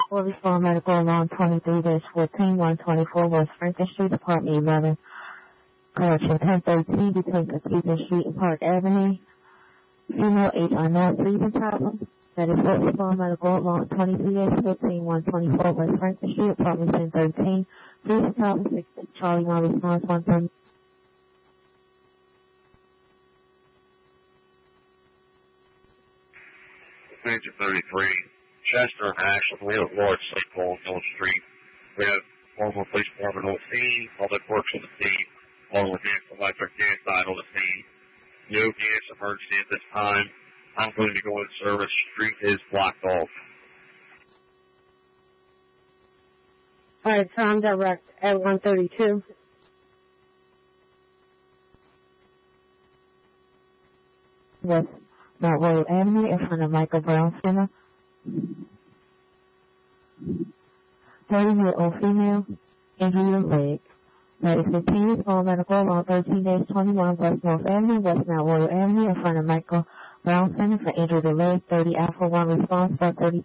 Will respond medical along 23-14, 124 West Franklin Street, Apartment 11. Correction 1013 between Cathedral Street and Park Avenue. Female, age unknown, breathing problem. That is what respond medical along 23-15, 124 West Franklin Street, Apartment 1013. Breathing problem, 6 Charlie 1 response 130. Page 33, Chester and Ashland. We have Lord St. Paul, Mill Street. We have Baltimore Police Department on the scene, Public Works on the scene, along with electric gas side on the scene. No gas emergency at this time. I'm going to go in service. Street is blocked off. Alright, Tom direct at 132. Yes. Mount Royal Avenue in front of Michael Brown Center. 30-year-old female, injury of leg. That is 15 years old, medical along 13-21 West North Avenue, West Mount Royal Avenue in front of Michael Brown Center for injury of leg. 30 Alpha 1 response, 130.